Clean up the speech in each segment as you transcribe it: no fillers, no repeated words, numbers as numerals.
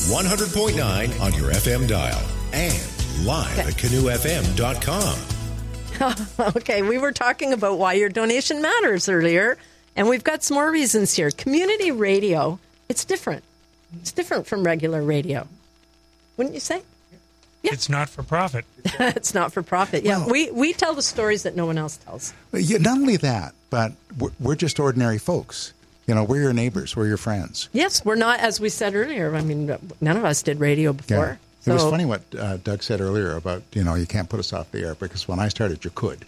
100.9 on your FM dial and live at canoefm.com. Okay, we were talking about why your donation matters earlier, and we've got some more reasons here. Community radio, it's different. It's different from regular radio. Wouldn't you say? Yeah. It's not for profit. It's not for profit. Yeah, Well, we tell the stories that no one else tells. Not only that, but we're just ordinary folks. You know, we're your neighbors. We're your friends. Yes, we're not, as we said earlier. I mean, none of us did radio before. It was funny what Doug said earlier about, you can't put us off the air, because when I started, you could.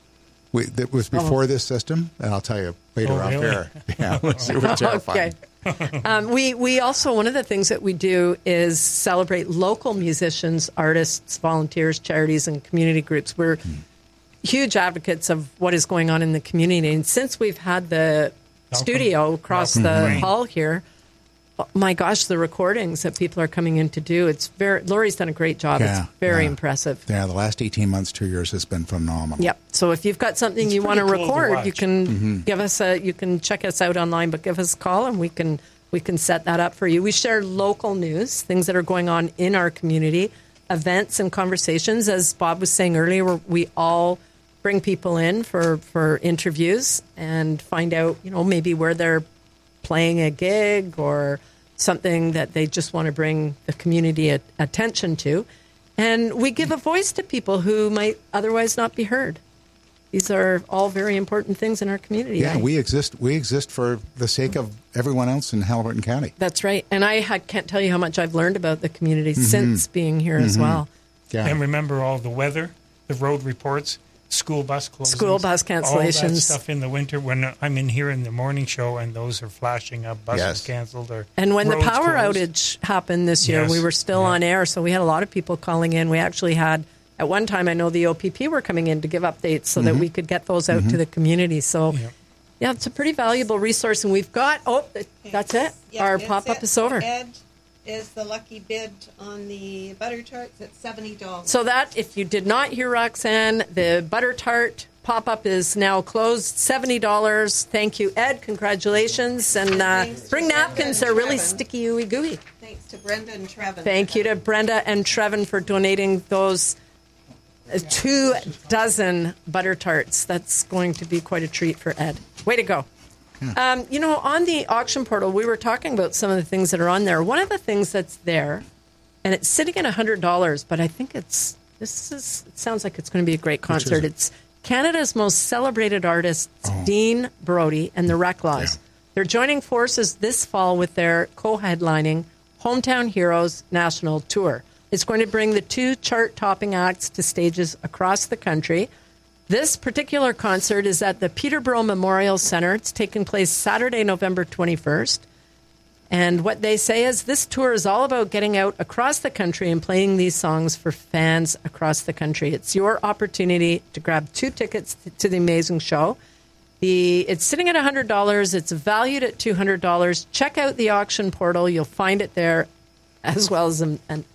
It was before this system, and I'll tell you later off really? air. Yeah, it was terrifying. Okay. We also, one of the things that we do is celebrate local musicians, artists, volunteers, charities, and community groups. We're huge advocates of what is going on in the community. And since we've had the studio across the hall here, oh my gosh, the recordings that people are coming in to do, Lori's done a great job. Yeah, it's very impressive. Yeah, the last 18 months, 2 years has been phenomenal. Yep. So if you've got something you want to pretty cool to record, watch. you can give us you can check us out online, but give us a call and we can set that up for you. We share local news, things that are going on in our community, events and conversations. As Bob was saying earlier, we all bring people in for interviews and find out, maybe where they're playing a gig or something that they just want to bring the community attention to. And we give a voice to people who might otherwise not be heard. These are all very important things in our community. Yeah, we exist for the sake of everyone else in Haliburton County. That's right. And I can't tell you how much I've learned about the community since being here as well. Yeah. And remember all the weather, the road reports, school bus closings. School bus cancellations. All that stuff in the winter when I'm in here in the morning show and those are flashing up, buses canceled. And when the roads power closed. outage happened this year, Yes. we were still on air, so we had a lot of people calling in. We actually had, at one time, I know the OPP were coming in to give updates so that we could get those out to the community. So, yeah, it's a pretty valuable resource. And we've got, that's it. Yeah, Our that's pop-up it. is over. Ed is the lucky bid on the butter tarts at $70. So that, if you did not hear Roxanne, the butter tart pop-up is now closed, $70. Thank you, Ed. Congratulations. And bring napkins. They're really sticky, ooey gooey. Thanks to Brenda and Trevin. Thank you to Brenda and Trevin for donating those 24 butter tarts. That's going to be quite a treat for Ed. Way to go. On the auction portal, we were talking about some of the things that are on there. One of the things that's there, and it's sitting at $100, but I think it sounds like it's going to be a great concert. It's Canada's most celebrated artists, Dean Brody and the Reclaws. Yeah. They're joining forces this fall with their co-headlining Hometown Heroes National Tour. It's going to bring the two chart-topping acts to stages across the country. This particular concert is at the Peterborough Memorial Centre. It's taking place Saturday, November 21st. And what they say is this tour is all about getting out across the country and playing these songs for fans across the country. It's your opportunity to grab 2 tickets to the amazing show. It's sitting at $100. It's valued at $200. Check out the auction portal. You'll find it there, as well as an